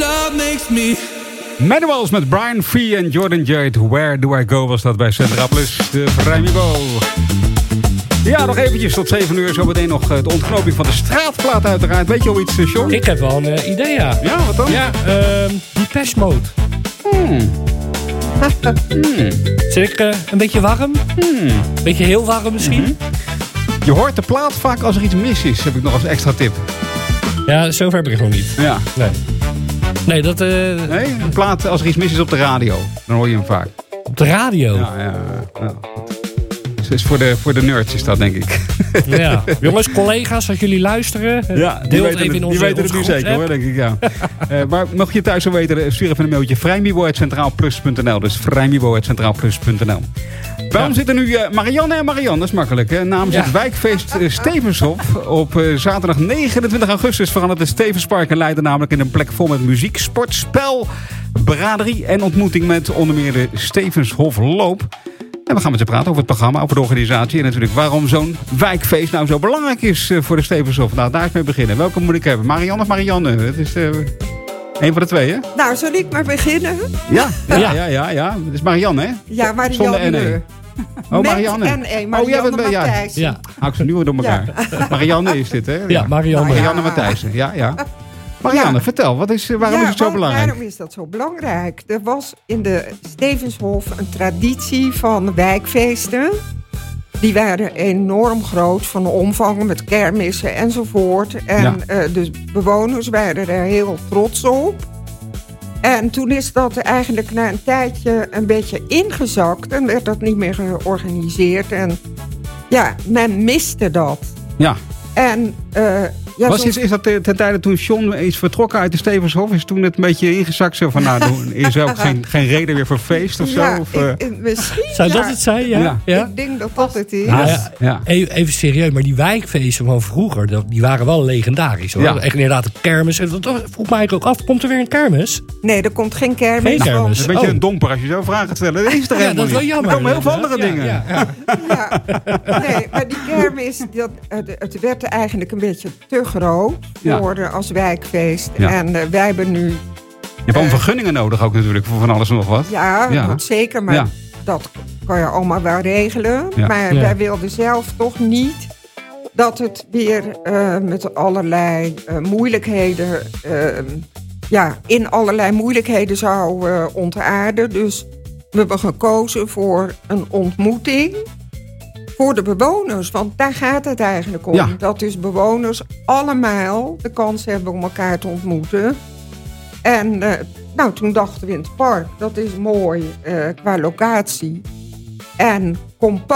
love makes me. Manuals met Brian Free en Jordan Jade. Where Do I Go was dat bij Centra Plus. De Vrijmibo. Ja, nog eventjes tot 7 uur. Zometeen nog de ontknoping van de straatplaat uiteraard. Weet je al iets, John? Ik heb wel een idee, ja. Ja, wat dan? Ja, Depeche Mode. Zit ik een beetje warm? Beetje heel warm misschien? Je hoort de plaat vaak als er iets mis is, heb ik nog als extra tip. Ja, zover heb ik nog niet. Ja. Nee, dat... Nee, een plaat als er iets mis is op de radio. Dan hoor je hem vaak. Op de radio? Ja. Dus voor de nerds is dat, denk ik. Ja. Jongens, collega's, als jullie luisteren, deel het even in onze Die weten het nu zeker, hoor, denk ik, ja. Maar mocht je thuis zo weten, stuur even een mailtje. vrijmibo@centraalplus.nl. Dus vrijmibo@centraalplus.nl. Waarom zitten nu Marianne en Marianne? Dat is makkelijk, hè? Namens het wijkfeest Stevenshof. Op zaterdag 29 augustus verandert het Stevenspark in Leiden namelijk in een plek vol met muziek, sport, spel, braderie en ontmoeting met onder meer de Stevenshof Loop. En we gaan met ze praten over het programma, over de organisatie en natuurlijk waarom zo'n wijkfeest nou zo belangrijk is voor de Stevenshof. Nou, daar is mee beginnen. Welke moet ik hebben? Marianne of Marianne? Het is een van de twee, hè? Nou, zal ik maar beginnen? Ja. Het is Marianne, hè? Ja, Marianne. Zonder NE. Oh, Marianne. Marianne Matthijssen. Ja. Hou ik ze nu weer door elkaar. Ja. Marianne is dit, hè? Ja, Marianne. Marianne Matthijssen, ja. Marianne, vertel, waarom is het zo belangrijk? Waarom is dat zo belangrijk? Er was in de Stevenshof een traditie van wijkfeesten. Die waren enorm groot van de omvang met kermissen enzovoort. En de bewoners waren er heel trots op. En toen is dat eigenlijk na een tijdje een beetje ingezakt. En werd dat niet meer georganiseerd. En ja, men miste dat. Ja. En is dat ten tijde toen John is vertrokken uit de Stevenshof? Is toen het een beetje ingezakt? Zo van, nou, is er ook geen reden meer voor feest of zo? Of, misschien. Zou dat het zijn? Ja. Ik denk dat dat het is. Nou ja. Even serieus, maar die wijkfeesten van vroeger, die waren wel legendarisch, hoor. Ja. Echt inderdaad een kermis. En dat vroeg mij ook af, komt er weer een kermis? Nee, er komt geen kermis. Geen kermis. Een beetje een domper als je zo vragen stelt. Dat is er helemaal dat is wel jammer. Er komen heel veel andere dingen. Ja. Nee, maar die kermis, het werd eigenlijk een beetje te groot voor als wijkfeest. Ja. En wij hebben nu... Je hebt gewoon vergunningen nodig ook natuurlijk voor van alles en nog wat. Ja, dat zeker. Maar dat kan je allemaal wel regelen. Ja. Maar wij wilden zelf toch niet dat het weer met allerlei moeilijkheden... in allerlei moeilijkheden zou ontaarden. Dus we hebben gekozen voor een ontmoeting... voor de bewoners, want daar gaat het eigenlijk om. Ja. Dat dus bewoners allemaal de kans hebben om elkaar te ontmoeten. En toen dachten we in het park, dat is mooi qua locatie. En compact.